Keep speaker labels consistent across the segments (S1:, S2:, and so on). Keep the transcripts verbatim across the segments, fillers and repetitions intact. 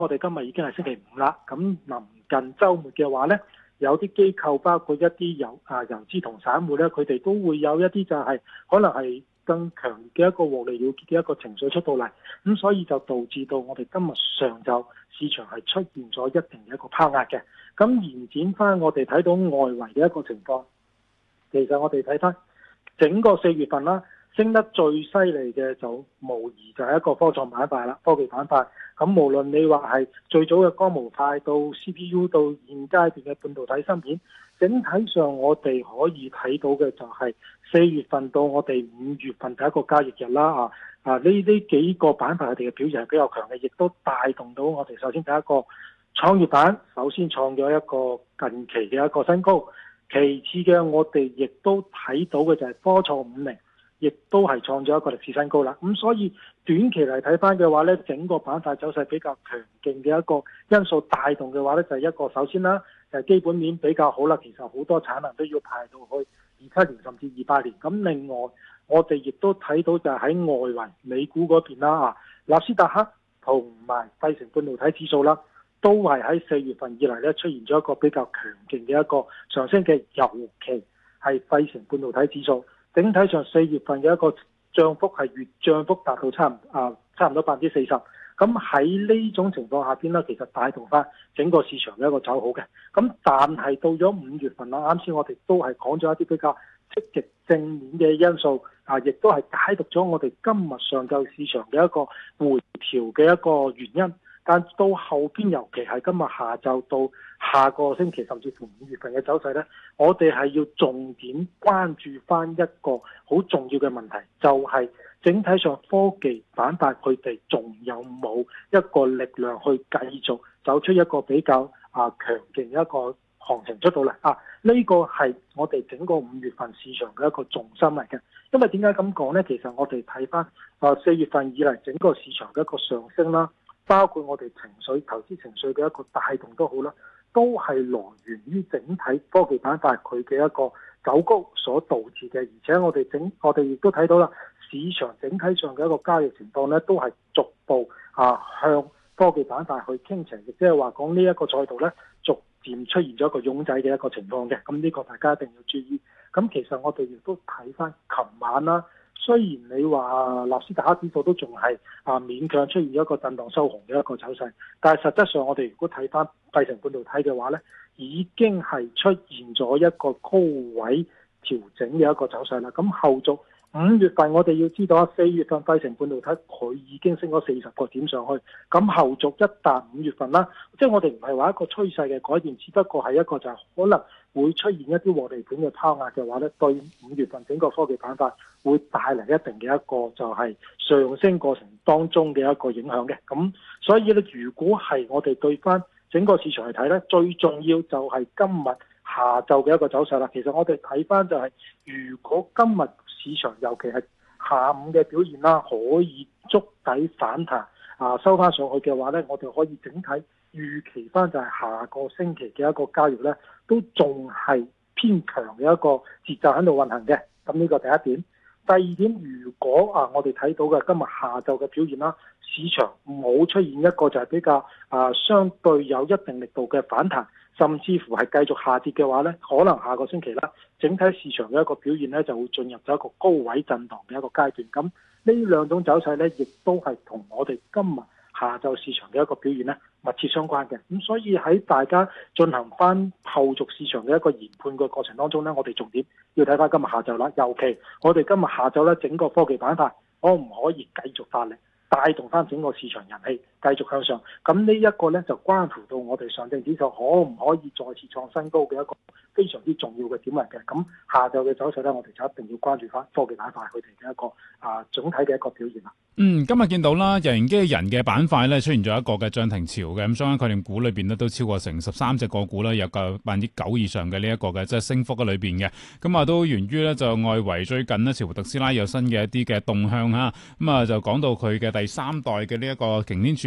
S1: 我哋今日已經係星期五啦，咁臨近週末嘅話呢，有啲機構包括一啲遊啊遊資同散戶呢，佢哋都會有一啲就係可能係更強嘅一個獲利了結嘅一個情緒出到嚟，咁所以就導致到我哋今日上晝市場係出現咗一定嘅一個拋壓嘅。咁延展翻我哋睇到外圍嘅一個情況，其實我哋睇翻整個四月份啦，升得最犀利嘅就無疑就係一個科創板塊啦，科技板塊。咁無論你話係最早嘅光模塊到 C P U 到現階段嘅半導體芯片，整體上我哋可以睇到嘅就係四月份到我哋五月份第一個交易日啦啊啊！呢呢幾個板塊佢哋嘅表現係比較強嘅，亦都帶動到我哋首先第一個創業板首先創咗一個近期嘅一個新高，其次嘅我哋亦都睇到嘅就係科創五零。亦都係創咗一個歷史新高啦，咁所以短期嚟睇翻嘅話呢，整個板塊走勢比較強勁嘅一個因素帶動嘅話呢，就係一個首先啦，就係基本面比較好啦，其實好多產能都要排到去二七年甚至二八年。咁另外我哋亦都睇到就係喺外圍美股嗰邊啦啊，納斯達克同埋費城半導體指數啦，都係喺四月份以嚟呢出現咗一個比較強勁嘅一個上升嘅，尤其係費城半導體指數。整體上四月份嘅一個漲幅係月漲幅達到差唔啊差唔多百分之四十，咁喺呢種情況下邊呢，其實帶動翻整個市場嘅一個走好嘅。咁但係到咗五月份啦，啱先我哋都係講咗一啲比較積極正面嘅因素啊，亦都係解讀咗我哋今日上晝市場嘅一個回調嘅一個原因。但到後邊，尤其係今日下晝到下個星期，甚至乎五月份嘅走勢呢，我哋係要重點關注翻一個好重要嘅問題，就係整體上科技板塊佢哋仲有冇一個力量去繼續走出一個比較啊強勁嘅一個行情出到嚟啊？呢個係我哋整個五月份市場嘅一個重心嚟嘅。因為點解咁講呢？其實我哋睇翻啊四月份以嚟整個市場嘅一個上升啦，包括我哋情緒、投資情緒嘅一個帶動都好啦，都係來源於整體科技板塊佢嘅一個走高所導致嘅。而且我哋整我哋亦都睇到啦，市場整體上嘅一個交易情況呢，都係逐步啊向科技板塊去傾斜，亦即係話講呢一個賽道呢，逐漸出現咗一個擁擠嘅一個情況嘅。咁呢個大家一定要注意。咁其實我哋亦都睇翻琴晚啦。雖然你話納斯達克指數都仲係啊勉強出現一個震盪收紅嘅一個走勢，但係實質上我哋如果睇翻費城半導體嘅話呢，已經係出現咗一個高位調整嘅一個走勢啦。咁後續五月份我哋要知道啊，四月份費城半導體佢已經升咗四十個點上去，咁後續一旦五月份啦，即係我哋唔係話一個趨勢嘅改變，只不過係一個就係可能會出現一啲獲利盤嘅拋壓嘅話呢，對五月份整個科技板塊會帶嚟一定嘅一個就係上升過程當中嘅一個影響嘅。咁所以呢，如果係我哋對翻整個市場嚟睇呢，最重要就係今日下晝嘅一個走勢啦。其實我哋睇翻就係、是，如果今日市場尤其係下午嘅表現啦，可以觸底反彈啊，收翻上去嘅話呢，我哋可以整體預期翻就係下個星期嘅一個交易呢，都仲係偏強嘅一個節奏喺度運行嘅。咁呢個第一點。第二點，如果啊我哋睇到嘅今日下晝嘅表現啦，市場冇出現一個就係比較啊相對有一定力度嘅反彈，甚至乎係繼續下跌嘅話呢，可能下個星期啦，整體市場嘅一個表現呢就會進入咗一個高位震盪嘅一個階段。咁呢兩種走勢呢，亦都係同我哋今日下晝市場嘅一個表現呢密切相關嘅。咁所以喺大家進行翻後續市場嘅一個研判嘅過程當中呢，我哋重點要睇翻今日下晝啦。尤其我哋今日下晝呢，整個科技板塊可唔可以繼續發力，帶動翻整個市場人氣繼續向上？咁呢一個呢，就關乎到我哋上證指數可唔可以再次創新高嘅一個非常之重要嘅點嚟嘅。咁下晝嘅走勢呢，我哋就一定要關注翻科技板塊佢哋嘅一個啊總體嘅一個表現啦。
S2: 嗯，今日見到啦，人機人嘅板塊咧出現咗一個嘅漲停潮嘅，咁相關概念股裏邊咧都超過成十三隻個股啦，有個百分之九以上嘅呢一個嘅即係升幅嘅裏邊嘅，咁啊都源於咧就外圍最近呢，似乎特斯拉有新嘅一啲嘅動向嚇，咁啊就講到佢嘅第三代嘅呢一個擎天柱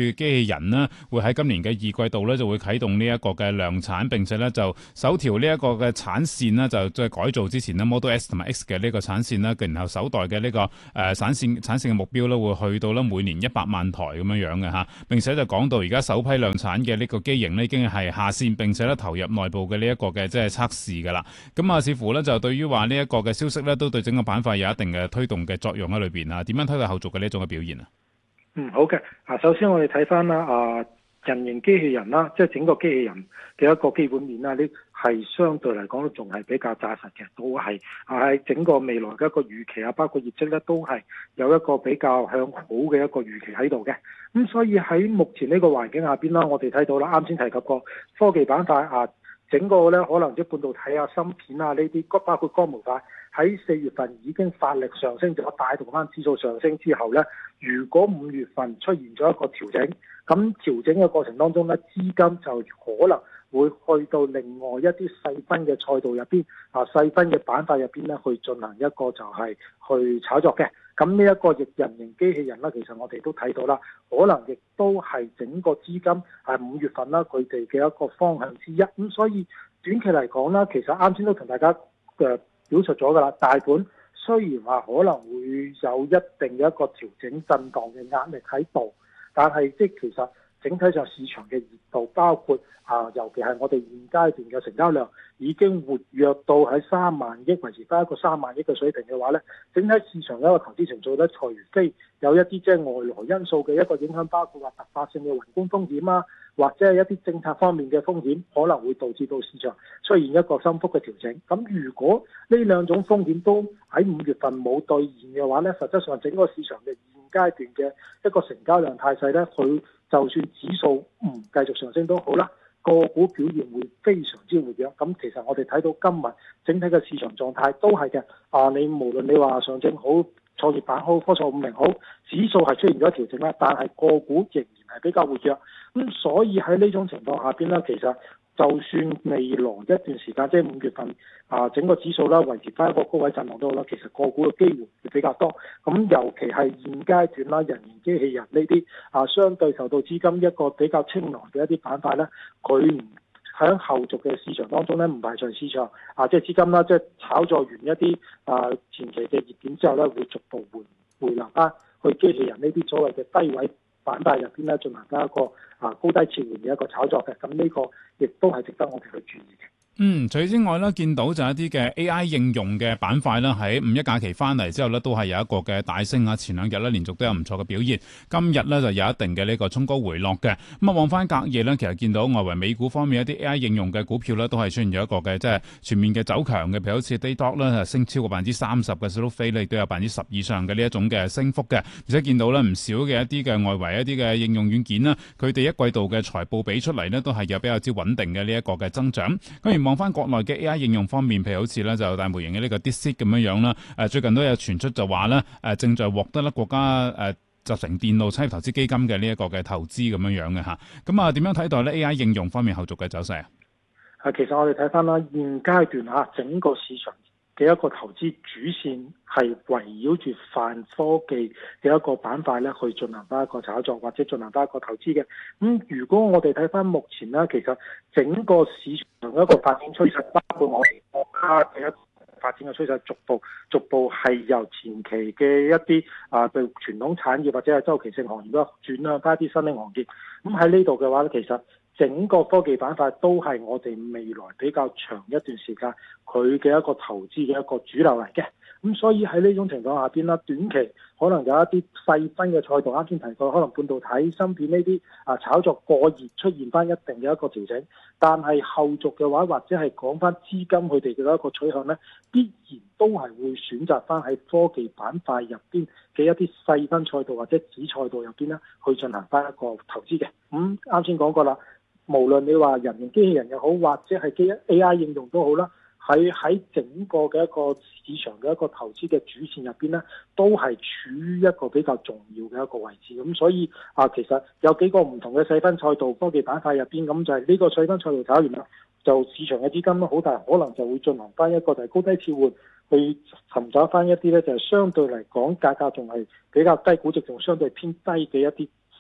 S2: 機器人呢會喺今年嘅二季度咧就會啟動呢一個嘅量產，並且咧就首條呢一個嘅產線呢就即係改造之前呢 Model S 同埋 X 嘅呢個產線啦，然後首代嘅呢、這個誒、呃、產線產線嘅目標咧會去到咧每年一百萬台咁樣樣嘅嚇，並且就講到而家首批量產嘅呢個機型呢已經係下線，並且咧投入內部嘅呢一個嘅即係測試㗎啦。咁啊，似乎咧就對於話呢一個嘅消息咧，都對整個板塊有一定嘅推動嘅作用喺裏邊啊。點樣推動後續嘅呢一種嘅表現啊？
S1: 嗯，好嘅。啊，首先我哋睇翻啦，啊，人形機器人啦，即係整個機器人嘅一個基本面啦，呢係相對嚟講都仲係比較紮實嘅，都係啊喺整個未來嘅一個預期啊，包括業績咧，都係有一個比較向好嘅一個預期喺度嘅。咁所以喺目前呢個環境下邊啦，我哋睇到啦，啱先提及過科技板塊啊。整個咧可能即半導體啊、芯片啊呢啲，包括光模塊喺四月份已經發力上升咗，帶動翻指數上升之後咧，如果五月份出現咗一個調整，咁調整嘅過程當中咧，資金就可能會去到另外一啲細分嘅賽道入邊啊，細分嘅板塊入邊咧，去進行一個就係去炒作嘅。咁呢一個逆人形機器人啦，其實我哋都睇到啦，可能亦都係整個資金係五月份啦，佢哋嘅一個方向之一。咁所以短期嚟講啦，其實啱先都同大家嘅表述咗㗎啦，大盤雖然話可能會有一定嘅一個調整震盪嘅壓力喺度，但係即係其實整體上市場嘅熱度，包括啊，尤其係我哋現階段嘅成交量已經活躍到喺三萬億，維持翻一個三萬億嘅水平嘅話咧，整體市場嘅一個投資程度咧，除非有一啲即係外來因素嘅一個影響，包括話突發性嘅宏觀風險啊，或者係一啲政策方面嘅風險，可能會導致到市場出現一個深幅嘅調整。咁如果呢兩種風險都喺五月份冇兌現嘅話咧，實質上整個市場嘅現階段嘅一個成交量態勢咧，佢就算指數唔繼續上升都好啦，個股表現會非常之活躍。咁其實我哋睇到今日整體嘅市場狀態都係嘅。啊，你無論你話上證好、創業板好、科創五零好，指數係出現咗調整啦，但係個股仍然係比較活躍。咁所以喺呢種情況下邊咧，其實就算未來一段時間，即係五月份啊，整個指數啦維持翻一個高位震盪都好啦，其實個股嘅機會會比較多。咁尤其係現階段啦，人形機器人呢啲啊，相對受到資金一個比較青睞嘅一啲板塊咧，佢唔喺後續嘅市場當中咧，唔排除市場啊，即係資金啦，即係炒作完一啲啊前期嘅熱點之後咧，會逐步回回流翻去機器人呢啲所謂嘅低位板塊入邊咧，進行翻一個啊高低切換嘅一個炒作嘅。咁呢個亦都係值得我哋去注意嘅。
S2: 嗯，除此之外咧，見到就一啲嘅 A I 應用嘅板塊啦，喺五一假期翻嚟之後咧，都係有一個嘅大升啊！前兩日咧連續都有唔錯嘅表現，今日咧就有一定嘅呢個衝高回落嘅。咁啊，望翻隔夜咧，其實見到外圍美股方面一啲 A I 應用嘅股票咧，都係出現咗一個嘅即係全面嘅走強嘅，譬如好似 Datadog 咧，升超過百分之三十嘅 Snowflake 咧，亦都有百分之十以上嘅呢一種嘅升幅嘅。而且見到咧唔少嘅一啲嘅外圍一啲嘅應用軟件啦，佢哋一季度嘅財報俾出嚟呢，都係有比較之穩定嘅呢一個嘅增長。咁而望翻國內嘅 A I 應用方面，譬如好似咧就大模型嘅呢個 DeepSeek 咁樣樣啦，誒最近都有傳出就話咧誒正在獲得咧國家誒集成電路產業投資基金嘅呢一個嘅投資咁樣樣嘅嚇。咁啊點樣睇待咧 A I 應用方面後續嘅走勢啊？
S1: 係，其實我哋睇翻啦，現階段嚇整個市場嘅一個投資主線係圍繞住泛科技嘅一個板塊咧，去進行翻一個炒作或者進行翻一個投資嘅。咁、嗯、如果我哋睇翻目前咧，其實整個市場嘅一個發展趨勢，包括我哋國家嘅一個發展嘅趨勢，逐步逐步係由前期嘅一啲啊對傳統產業或者係周期性行業啦，轉向翻一啲新興行業。咁喺呢度嘅話咧，其實整個科技板塊都係我哋未來比較長一段時間佢嘅一個投資嘅一個主流嚟嘅。咁所以喺呢種情況下邊啦，短期可能有一啲細分嘅賽道，啱先提過，可能半導體、芯片呢啲啊炒作過熱出現翻一定嘅一個調整。但係後續嘅話，或者係講翻資金佢哋嘅一個取向咧，必然都係會選擇翻喺科技板塊入邊嘅一啲細分賽道或者子賽道入邊咧，去進行翻一個投資嘅。咁啱先講過啦。無論你話人形機器人又好，或者係機 A I 應用都好啦，喺喺整個嘅一個市場嘅一個投資嘅主線入邊咧，都係處於一個比較重要嘅一個位置。咁所以啊，其實有幾個唔同嘅細分賽道科技板塊入邊，咁就係呢個細分賽道炒完啦，就市場嘅資金都好大可能就會進行翻一個就係高低切換，去尋找翻一啲咧就係相對嚟講價格仲係比較低估值，仲相對偏低嘅一啲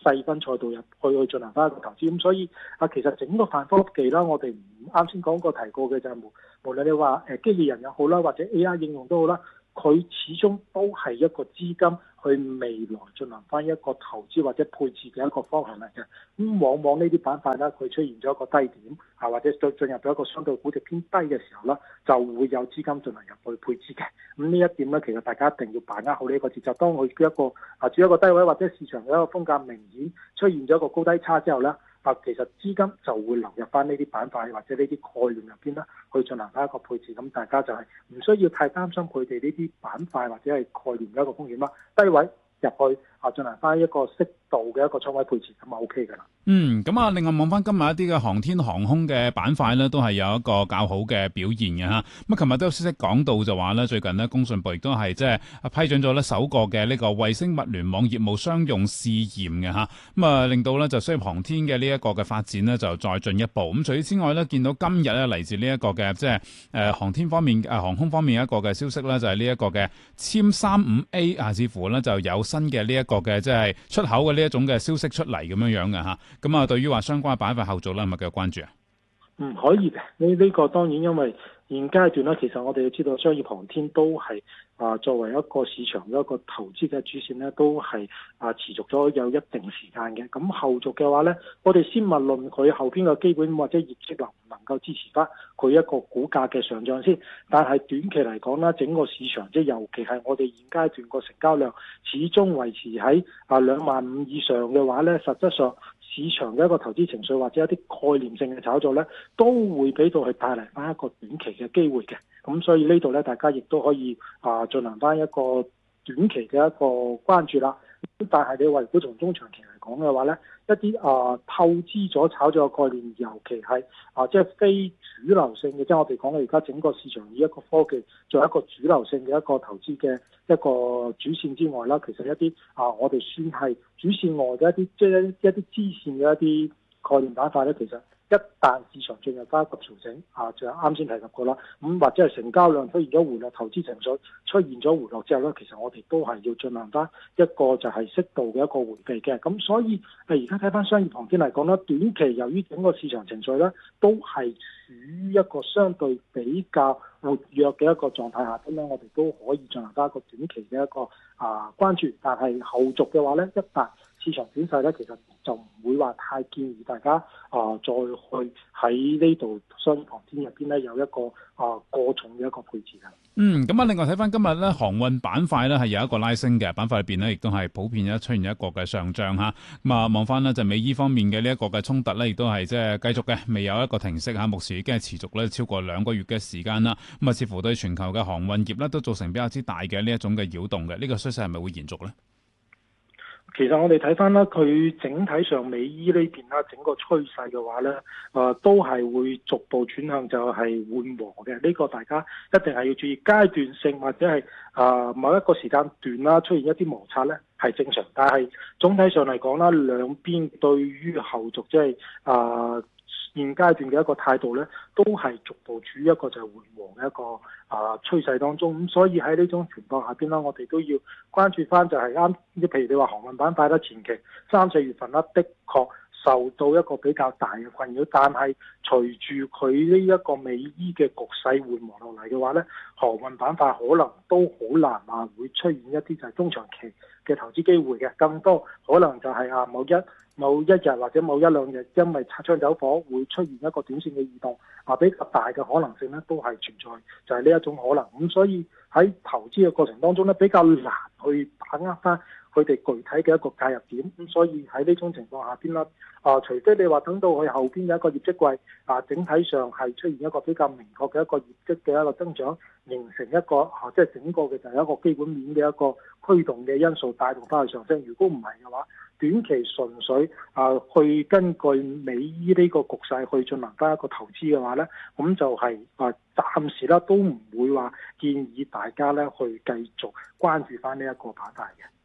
S1: 細分賽道入去去進行翻一個投資。咁所以啊，其實整個泛科技啦，我哋唔啱先講過提過嘅就係無無論你話誒機器人又好啦，或者 A I 應用都好啦，佢始終都係一個資金去未來進行翻一個投資或者配置嘅一個方向嚟嘅。咁往往呢啲板塊咧，佢出現咗一個低點啊，或者進進入咗一個相對估值偏低嘅時候啦，就會有資金進行入去配置嘅。咁呢一點咧，其實大家一定要把握好呢一個節奏。當佢一個啊處於一個低位或者市場嘅一個風格明顯出現咗一個高低差之後咧，啊其實資金就會流入翻呢啲板塊或者呢啲概念入邊啦，去進行翻一個配置。咁大家就係唔需要太擔心佢哋呢啲板塊或者係概念嘅一個風險啦。低位入去啊，進行翻一個適度嘅一個倉位配置，咁啊 OK 㗎啦。
S2: 嗯，咁啊，另外望翻今日一啲嘅航天航空嘅板塊呢，都係有一個較好嘅表現嘅嚇。咁啊，琴日都有消息講到就話呢，最近呢，工信部亦都係即係批准咗呢首個嘅呢個衛星物聯網業務商用試驗嘅嚇。咁啊，令到呢就商業航天嘅呢一個嘅發展呢，就再進一步。咁除此之外呢，見到今日呢嚟自呢一個嘅即係誒航天方面誒、啊、航空方面一個嘅消息呢，就係呢一個嘅殲三五 A 啊，似乎呢就有新嘅呢一個嘅即係出口嘅呢一種嘅消息出嚟咁樣樣嘅嚇。咁啊，對於話相關嘅板塊後續咧，係咪繼續關注啊？
S1: 嗯，可以嘅。呢、這、呢個當然因為現階段咧，其實我哋要知道商業航天都係啊作為一個市場嘅一個投資嘅主線咧，都係啊持續咗有一定時間嘅。咁後續嘅話咧，我哋先勿論佢後邊嘅基本或者業績能唔能夠支持翻佢一個股價嘅上漲先。但係短期嚟講啦，整個市場即係尤其係我哋現階段個成交量始終維持喺啊兩萬五以上嘅話咧，實質上市場嘅一個投資情緒或者一啲概念性嘅炒作咧，都會俾到佢帶嚟翻一個短期嘅機會嘅。咁所以呢度咧，大家亦都可以啊進行翻一個短期嘅一個關注啦。但係你話如果從中長期嚟講嘅話咧，一啲啊透支咗炒作嘅概念，尤其係啊即係非主流性嘅，即係我哋講嘅而家整個市場以一個科技作為一個主流性嘅一個投資嘅一個主線之外啦，其實一啲啊我哋算係主線外嘅一啲即係一啲支線嘅一啲概念板塊咧，其實一旦市場進入翻一個調整，啊，就啱先提及過啦，咁或者係成交量出現咗回落，投資情緒出現咗回落之後咧，其實我哋都係要進行翻一個就係適度嘅一個回避嘅。咁所以誒而家睇翻商業航天嚟講咧，短期由於整個市場情緒咧都係處於一個相對比較活躍嘅一個狀態下，咁咧我哋都可以進行翻一個短期嘅一個啊關注。但係後續嘅話咧，一旦市場轉勢咧，其實就唔會話太建議大家啊、呃、再去喺呢度商業航天入邊咧有一個啊、呃、過重嘅一個配置嘅。
S2: 嗯，咁啊，另外睇翻今日咧航運板塊咧係有一個拉升嘅板塊裏邊咧，亦都係普遍咧出現一個嘅上漲嚇。咁啊，望翻呢就美伊方面嘅呢一個嘅衝突咧，亦都係即係繼續嘅，未有一個停息嚇。目前已經係持續咧超過兩個月嘅時間啦。咁啊，似乎對全球嘅航運業咧都造成比較之大嘅呢一種嘅擾動嘅。呢、這個趨勢係咪會延續咧？
S1: 其實我哋睇翻啦，佢整體上美伊呢邊啦，整個趨勢嘅話咧，誒、呃、都係會逐步轉向就係緩和嘅。呢、這個大家一定係要注意階段性或者係誒、呃、某一個時間段啦出現一啲摩擦咧係正常，但係總體上嚟講啦，兩邊對於後續即係誒現階段嘅一個態度咧，都係逐步處於一個就係緩和嘅一個啊趨勢當中。咁所以喺呢種情況下邊啦，我哋都要關注翻就係啱，譬如你話航運板塊啦，前期三四月份啦，的確受到一個比較大嘅困擾，但係隨住佢呢一個美伊嘅局勢緩和落嚟嘅話咧，航運板塊可能都好難話會出現一啲就係中長期嘅投資機會嘅，更多可能就係啊某一某一日或者某一兩日，因為擦槍走火會出現一個短線嘅異動，啊比較大嘅可能性咧都係存在，就係呢一種可能。咁所以喺投資嘅過程當中咧，比較難去把握翻佢哋具體嘅一個介入點。咁所以喺呢種情況下邊啦，啊除非你話等到佢後邊嘅一個業績季啊，整體上係出現一個比較明確嘅一個業績嘅一個增長，形成一個啊即係整個嘅就係一個基本面嘅一個驅動嘅因素帶動翻去上升。如果唔係嘅話，短期純粹啊去根據美伊呢個局勢去進行翻一個投資嘅話咧，咁就係啊暫時啦都唔會話建議大家咧去繼續關注翻呢一個板塊嘅。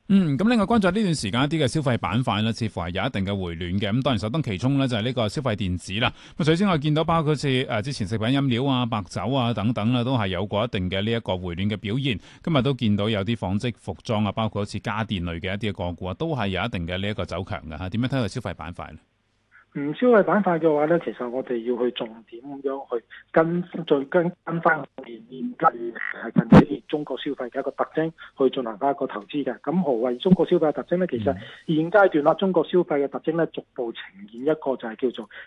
S2: 嗯，咁另外關注呢段時間一啲嘅消費板塊呢，似乎係有一定嘅回暖嘅。咁當然首當其衝呢，就係呢個消費電子啦。咁首先我見到包括好似誒之前食品飲料啊、白酒啊等等啦，都係有過一定嘅呢一個回暖嘅表現。今日都見到有啲紡織服裝啊，包括好似家電類嘅一啲嘅個股啊，都係有一定嘅呢一個走強嘅嚇。點樣睇到消費板塊呢？
S1: 唔消費板塊嘅話咧，其實我哋要去重點咁樣去跟再跟跟翻我哋現階係近幾年中國消費嘅一個特徵去進行翻一個投資嘅。咁何謂中國消費嘅特徵咧？其實現階段啦，中國消費嘅特徵咧，逐步呈現一個就係叫做